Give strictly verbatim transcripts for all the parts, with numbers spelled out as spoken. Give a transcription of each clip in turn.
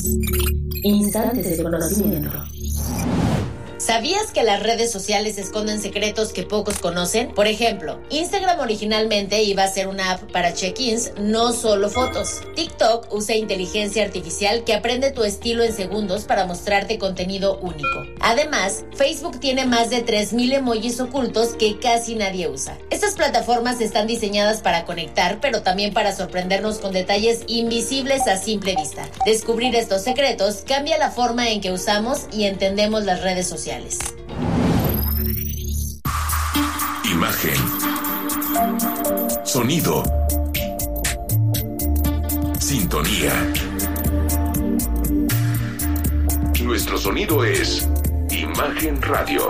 Instantes de conocimiento. ¿Sabías que las redes sociales esconden secretos que pocos conocen? Por ejemplo, Instagram originalmente iba a ser una app para check-ins, no solo fotos. TikTok usa inteligencia artificial que aprende tu estilo en segundos para mostrarte contenido único. Además, Facebook tiene más de tres mil emojis ocultos que casi nadie usa. Estas plataformas están diseñadas para conectar, pero también para sorprendernos con detalles invisibles a simple vista. Descubrir estos secretos cambia la forma en que usamos y entendemos las redes sociales. Imagen. Sonido. Sintonía. Nuestro sonido es Imagen Radio.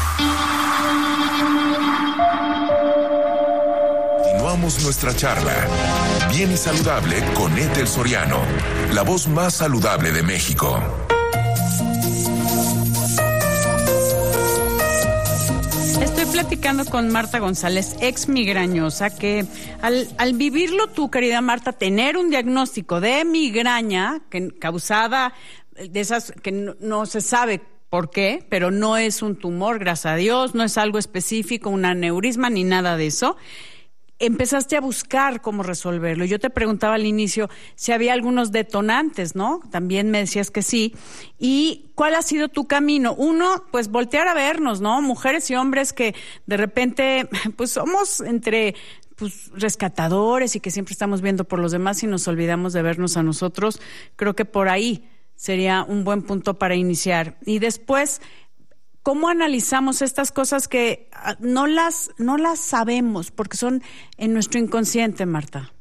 Continuamos nuestra charla. Bien y saludable con Ethel Soriano, la voz más saludable de México. Platicando con Marta González, ex migrañosa, que al, al vivirlo tú, querida Marta, tener un diagnóstico de migraña que, causada de esas que no, no se sabe por qué, pero no es un tumor, gracias a Dios, no es algo específico, un aneurisma ni nada de eso. Empezaste a buscar cómo resolverlo. Yo te preguntaba al inicio si había algunos detonantes, ¿no? También me decías que sí. ¿Y cuál ha sido tu camino? Uno, pues voltear a vernos, ¿no? Mujeres y hombres que de repente, pues somos entre pues rescatadores y que siempre estamos viendo por los demás y nos olvidamos de vernos a nosotros. Creo que por ahí sería un buen punto para iniciar. Y después, ¿cómo analizamos estas cosas que no las, no las sabemos porque son en nuestro inconsciente, Marta?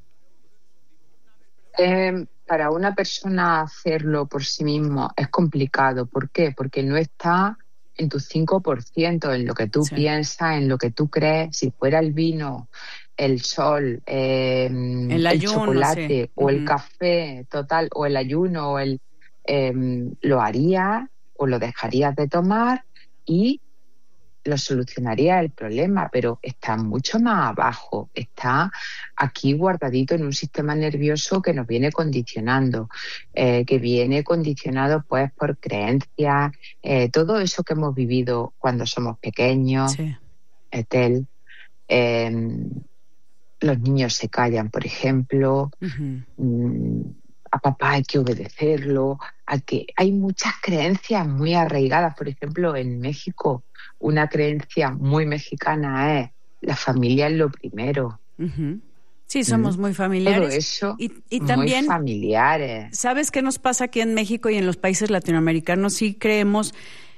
Eh, para una persona hacerlo por sí mismo es complicado. ¿Por qué? Porque no está en tu cinco por ciento, en lo que tú sí. piensas, en lo que tú crees. Si fuera el vino, el sol, eh, el, el ayuno, chocolate sí. o uh-huh. el café, total, o el ayuno, o el eh, lo harías o lo dejarías de tomar y lo solucionaría el problema, pero está mucho más abajo, está aquí guardadito en un sistema nervioso que nos viene condicionando, eh, que viene condicionado pues por creencias, eh, todo eso que hemos vivido cuando somos pequeños, sí. Ethel, eh, los niños se callan, por ejemplo, uh-huh. mmm, a papá hay que obedecerlo, a que hay muchas creencias muy arraigadas. Por ejemplo, en México, una creencia muy mexicana es la familia es lo primero. Uh-huh. Sí, somos muy familiares. Todo eso, y, y también, muy familiares. ¿Sabes qué nos pasa aquí en México y en los países latinoamericanos? Sí creemos,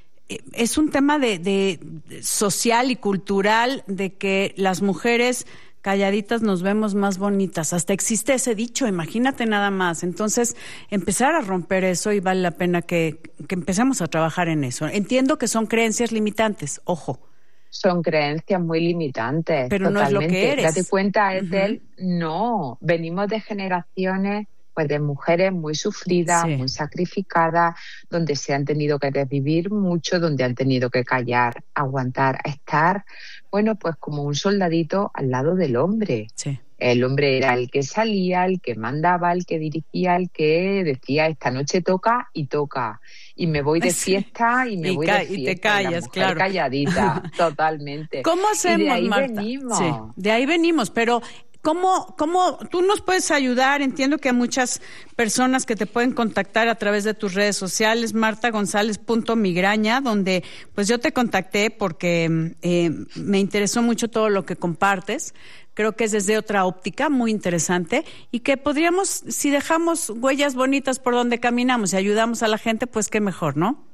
es un tema de, de, de social y cultural de que las mujeres calladitas nos vemos más bonitas. Hasta existe ese dicho, imagínate nada más. Entonces, empezar a romper eso y vale la pena que, que empecemos a trabajar en eso. Entiendo que son creencias limitantes, ojo. Son creencias muy limitantes. Pero totalmente. No es lo que eres. Date cuenta, Ethel, uh-huh. no. Venimos de generaciones pues de mujeres muy sufridas, sí. muy sacrificadas, donde se han tenido que desvivir mucho, donde han tenido que callar, aguantar, estar, bueno, pues como un soldadito al lado del hombre. Sí. El hombre era el que salía, el que mandaba, el que dirigía, el que decía esta noche toca y toca. Y me voy de fiesta y me y voy ca- de fiesta. Y te callas, y claro. calladita, totalmente. ¿Cómo hacemos, y de ahí Marta? venimos. Sí, de ahí venimos, pero ¿Cómo, cómo tú nos puedes ayudar? Entiendo que hay muchas personas que te pueden contactar a través de tus redes sociales, marta gonzález punto migraña, donde pues yo te contacté porque eh, me interesó mucho todo lo que compartes. Creo que es desde otra óptica muy interesante y que podríamos, si dejamos huellas bonitas por donde caminamos y ayudamos a la gente, pues qué mejor, ¿no?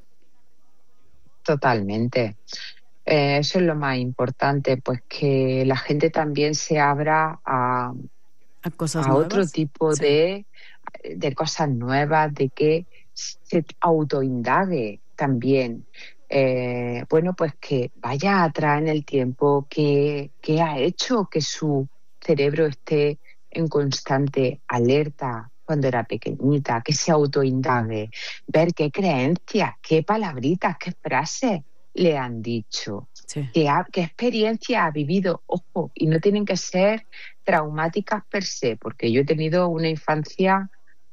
Totalmente. Eh, eso es lo más importante, pues que la gente también se abra a, a, cosas a otro tipo sí. de, de cosas nuevas, de que se autoindague también. Eh, bueno, pues que vaya atrás en el tiempo, que, que ha hecho que su cerebro esté en constante alerta cuando era pequeñita, que se autoindague, ver qué creencias, qué palabritas, qué frases le han dicho, sí. qué, ha, qué experiencia ha vivido, ojo, y no tienen que ser traumáticas per se, porque yo he tenido una infancia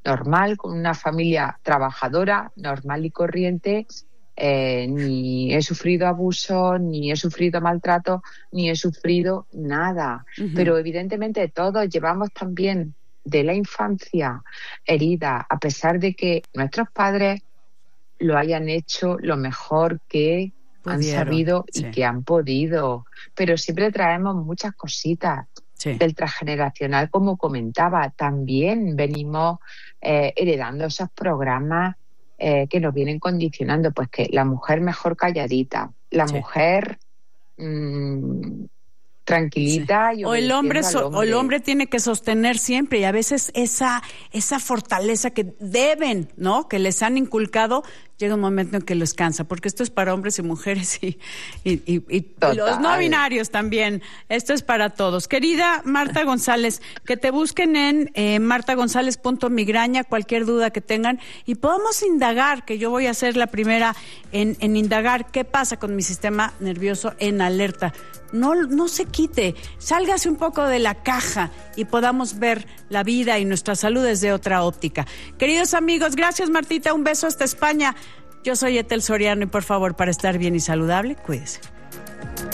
normal, con una familia trabajadora, normal y corriente. Eh, ni he sufrido abuso, ni he sufrido maltrato, ni he sufrido nada. Uh-huh. Pero evidentemente todos llevamos también de la infancia herida, a pesar de que nuestros padres lo hayan hecho lo mejor que Pudieron, han sabido sí. y que han podido. Pero siempre traemos muchas cositas. Sí. Del transgeneracional, como comentaba, también venimos eh, heredando esos programas eh, que nos vienen condicionando, pues que la mujer mejor calladita, la sí. mujer mmm, tranquilita sí. y o el hombre, so, hombre o el hombre tiene que sostener siempre, y a veces esa esa fortaleza que deben, ¿no? Que les han inculcado, llega un momento en que los cansa, porque esto es para hombres y mujeres y, y, y, y los no binarios también. Esto es para todos. Querida Marta González, que te busquen en eh, marta gonzález punto migraña, cualquier duda que tengan, y podamos indagar, que yo voy a ser la primera en, en indagar qué pasa con mi sistema nervioso en alerta. No, no se quite, sálgase un poco de la caja y podamos ver la vida y nuestra salud desde otra óptica. Queridos amigos, gracias Martita, un beso hasta España. Yo soy Ethel Soriano y por favor, para estar bien y saludable, cuídese.